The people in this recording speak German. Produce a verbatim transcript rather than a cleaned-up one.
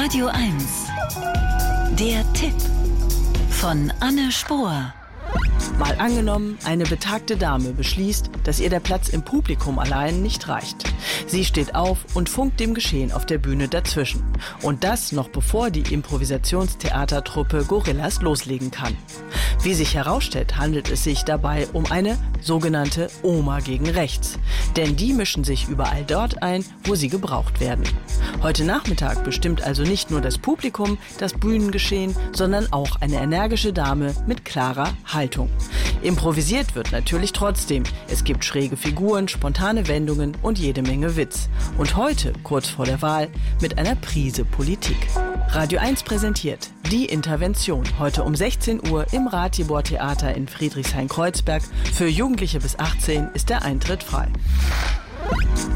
Radio eins. Der Tipp von Anne Spohr. Mal angenommen, eine betagte Dame beschließt, dass ihr der Platz im Publikum allein nicht reicht. Sie steht auf und funkt dem Geschehen auf der Bühne dazwischen. Und das noch bevor die Improvisationstheatertruppe Gorillas loslegen kann. Wie sich herausstellt, handelt es sich dabei um eine sogenannte Oma gegen Rechts. Denn die mischen sich überall dort ein, wo sie gebraucht werden. Heute Nachmittag bestimmt also nicht nur das Publikum das Bühnengeschehen, sondern auch eine energische Dame mit klarer Haltung. Improvisiert wird natürlich trotzdem. Es gibt schräge Figuren, spontane Wendungen und jede Menge Witz. Und heute, kurz vor der Wahl, mit einer Prise Politik. Radio eins präsentiert Die Intervention. Heute um sechzehn Uhr im Ratibor Theater in Friedrichshain-Kreuzberg. Für Jugendliche bis achtzehn ist der Eintritt frei.